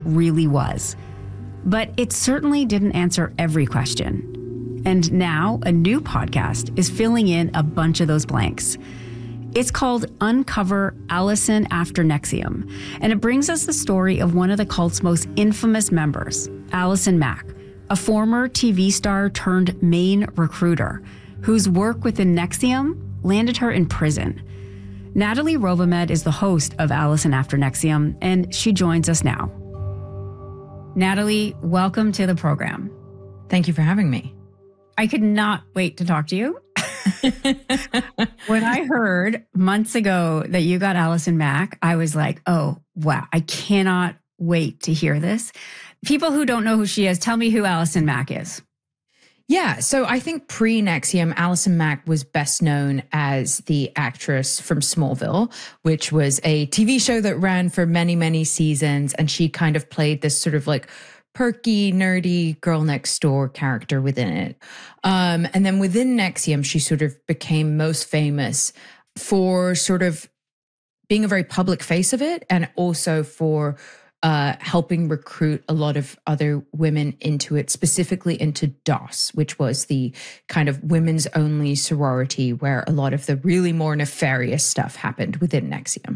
really was. But it certainly didn't answer every question. And now a new podcast is filling in a bunch of those blanks. It's called Uncover Allison After NXIVM, and it brings us the story of one of the cult's most infamous members, Allison Mack, a former TV star turned Maine recruiter whose work within NXIVM landed her in prison. Natalie Rovamed is the host of Allison After NXIVM, and she joins us now. Natalie, welcome to the program. Thank you for having me. I could not wait to talk to you. When I heard months ago that you got Allison Mack, I was like, oh, wow, I cannot wait to hear this. People who don't know who she is, tell me who Allison Mack is. Yeah, so I think pre-NXIVM, Allison Mack was best known as the actress from Smallville, which was a TV show that ran for many, many seasons. And she kind of played this sort of like perky, nerdy girl next door character within it. And then within NXIVM, she sort of became most famous for sort of being a very public face of it, and also for helping recruit a lot of other women into it, specifically into DOS, which was the kind of women's only sorority where a lot of the really more nefarious stuff happened within NXIVM.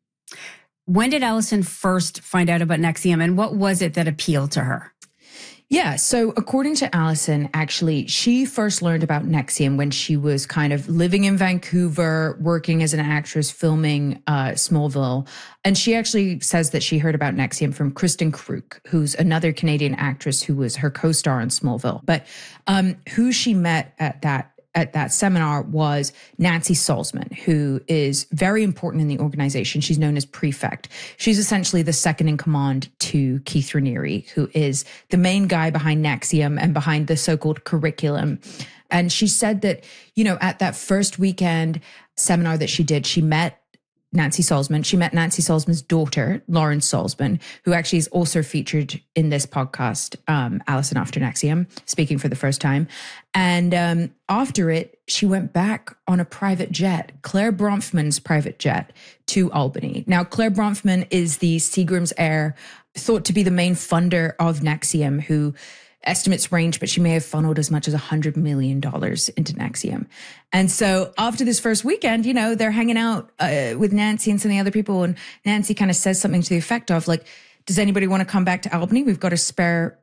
When did Allison first find out about NXIVM, and what was it that appealed to her? Yeah, so according to Allison, actually, she first learned about NXIVM when she was kind of living in Vancouver, working as an actress, filming Smallville. And she actually says that she heard about NXIVM from Kristen Kruk, who's another Canadian actress who was her co-star on Smallville. But who she met at that seminar was Nancy Salzman, who is very important in the organization. She's known as prefect. She's essentially the second in command to Keith Raniere, who is the main guy behind NXIVM and behind the so-called curriculum. And she said that, you know, at that first weekend seminar that she did, she met Nancy Salzman. She met Nancy Salzman's daughter, Lauren Salzman, who actually is also featured in this podcast, Allison After NXIVM, speaking for the first time. And after it, she went back on a private jet, Claire Bronfman's private jet, to Albany. Now, Claire Bronfman is the Seagram's heir, thought to be the main funder of NXIVM, who estimates range, but she may have funneled as much as $100 million into NXIVM. And so after this first weekend, you know, they're hanging out with Nancy and some of the other people. And Nancy kind of says something to the effect of like, does anybody want to come back to Albany? We've got a spare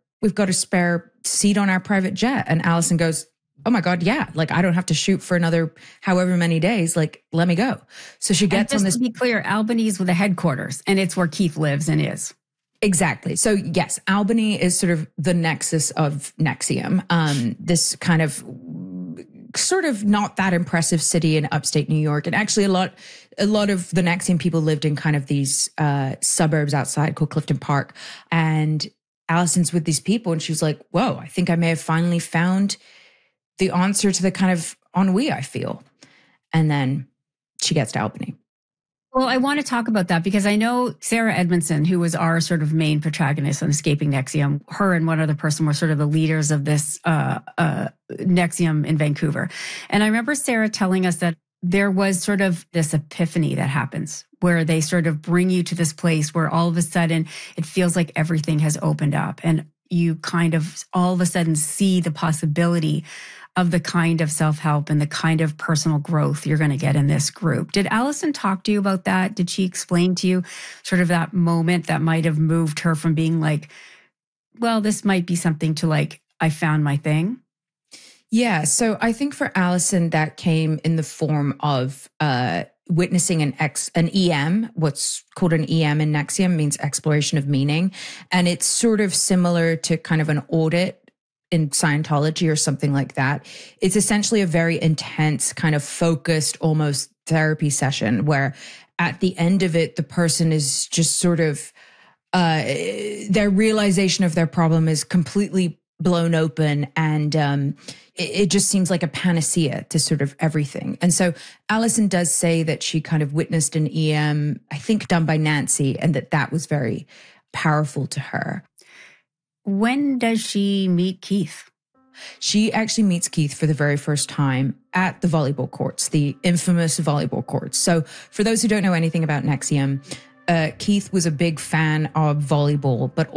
seat on our private jet. And Allison goes, oh my God, yeah. Like, I don't have to shoot for another however many days. Like, let me go. So she gets on this. To be clear, Albany's with the headquarters, and it's where Keith lives and is. Exactly. So yes, Albany is sort of the nexus of NXIVM. This kind of sort of not that impressive city in upstate New York. And actually a lot of the NXIVM people lived in kind of these suburbs outside called Clifton Park. And Allison's with these people and she's like, whoa, I think I may have finally found the answer to the kind of ennui I feel. And then she gets to Albany. Well, I want to talk about that because I know Sarah Edmondson, who was our sort of main protagonist on Escaping NXIVM, her and one other person were sort of the leaders of this NXIVM in Vancouver. And I remember Sarah telling us that there was sort of this epiphany that happens where they sort of bring you to this place where all of a sudden it feels like everything has opened up and you kind of all of a sudden see the possibility of the kind of self-help and the kind of personal growth you're going to get in this group. Did Allison talk to you about that? Did she explain to you sort of that moment that might have moved her from being like, well, this might be something to like, I found my thing? Yeah. So I think for Allison, that came in the form of witnessing an EM, what's called an EM in NXIVM means exploration of meaning. And it's sort of similar to kind of an audit in Scientology or something like that. It's essentially a very intense kind of focused, almost therapy session where at the end of it, the person is just sort of, their realization of their problem is completely blown open and it just seems like a panacea to sort of everything. And so Allison does say that she kind of witnessed an EM, I think done by Nancy, and that was very powerful to her. When does she meet Keith? She actually meets Keith for the very first time at the volleyball courts, the infamous volleyball courts. So for those who don't know anything about NXIVM, Keith was a big fan of volleyball, but